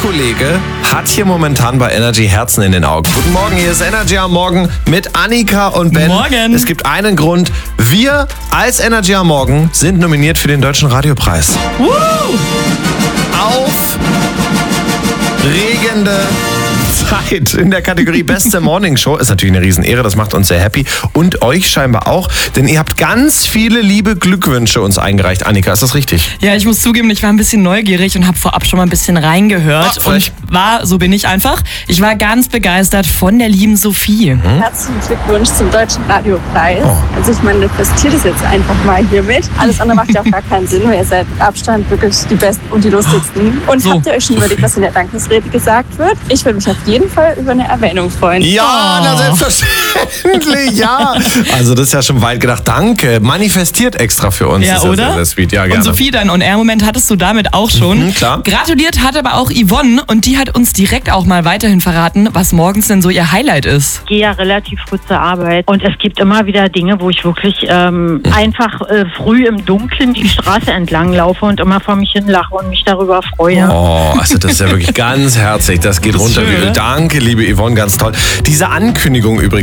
Kollege hat hier momentan bei Energy Herzen in den Augen. Guten Morgen, hier ist Energy am Morgen mit Annika und Ben. Morgen. Es gibt einen Grund. Wir als Energy am Morgen sind nominiert für den Deutschen Radiopreis. Aufregende Zeit in der Kategorie Beste Morning Show. Ist natürlich eine Riesenehre, das macht uns sehr happy. Und euch scheinbar auch, denn ihr habt ganz viele liebe Glückwünsche uns eingereicht. Annika, ist das richtig? Ja, ich muss zugeben, ich war ein bisschen neugierig und habe vorab schon mal ein bisschen reingehört. Frech. So bin ich einfach. Ich war ganz begeistert von der lieben Sophie. Herzlichen Glückwunsch zum Deutschen Radiopreis. Also ich manifestiere das jetzt einfach mal hiermit. Alles andere macht ja auch gar keinen Sinn, weil ihr seid mit Abstand wirklich die Besten und die Lustigsten. Und So. habt ihr euch schon überlegt, was in der Dankesrede gesagt wird? Ich würde mich auf jeden Fall über eine Erwähnung freuen. Ja, na selbstverständlich, ja. Also das ist ja schon weit gedacht. Danke, manifestiert extra für uns. Ja, Das ist oder? sehr, sehr sweet. Ja, Und gerne. Sophie, deinen On-Air-Moment hattest du damit auch schon. klar. Gratuliert hat aber auch Yvonne und die hat uns direkt auch mal weiterhin verraten, was morgens denn so ihr Highlight ist. Ich gehe ja relativ früh zur Arbeit und es gibt immer wieder Dinge, wo ich wirklich einfach früh im Dunkeln die Straße entlang laufe und immer vor mich hin lache und mich darüber freue. Oh, also das ist ja wirklich ganz herzlich. Das geht runter schön, wie Öl. oder? Danke, liebe Yvonne, ganz toll. Diese Ankündigung übrigens.